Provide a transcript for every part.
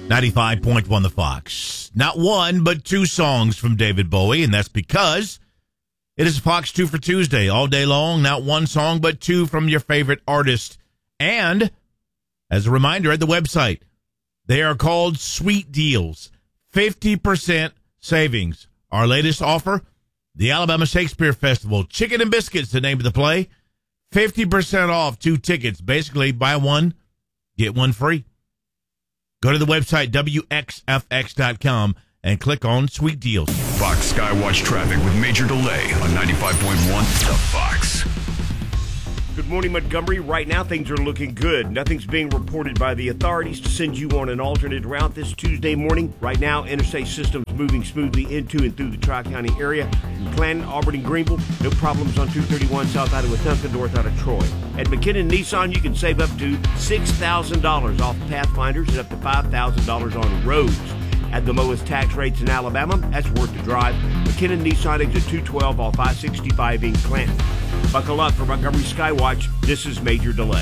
95.1 The Fox. Not one, but two songs from David Bowie, and that's because it is Fox 2 for Tuesday all day long. Not one song, but two from your favorite artist. And, as a reminder, at the website, they are called Sweet Deals. 50% savings. Our latest offer, the Alabama Shakespeare Festival. Chicken and Biscuits, the name of the play. 50% off 2 tickets. Basically, buy one, get one free. Go to the website, WXFX.com, and click on Sweet Deals. Fox Skywatch traffic with major delay on 95.1 The Fox. Good morning, Montgomery. Right now, things are looking good. Nothing's being reported by the authorities to send you on an alternate route this Tuesday morning. Right now, interstate systems moving smoothly into and through the Tri-County area. In Clanton, Auburn, and Greenville, no problems on 231 south out of Wetumpka, north out of Troy. At McKinnon Nissan, you can save up to $6,000 off Pathfinders and up to $5,000 on roads. At the lowest tax rates in Alabama, that's worth the drive. McKinnon Nissan exit 212 off I-65 in Clanton. Buckle up for Montgomery Skywatch. This is Major Delay.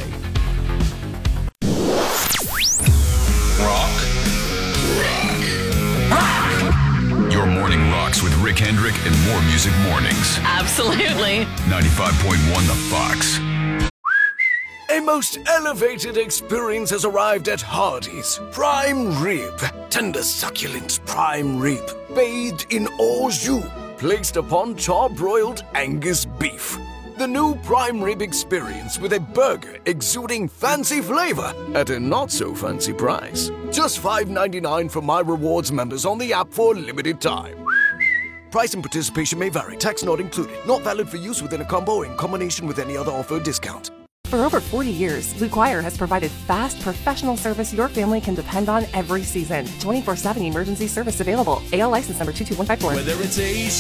Rock. Your morning rocks with Rick Hendrick and More Music Mornings. Absolutely. 95.1 The Fox. A most elevated experience has arrived at Hardee's. Prime rib. Tender, succulent prime rib. Bathed in au jus. Placed upon charbroiled Angus beef. The new prime rib experience with a burger exuding fancy flavor at a not-so-fancy price. Just $5.99 for My Rewards members on the app for a limited time. Price and participation may vary. Tax not included. Not valid for use within a combo or in combination with any other offer or discount. For over 40 years, Blue Choir has provided fast, professional service your family can depend on every season. 24/7 emergency service available. AL license number 22154. Whether it's a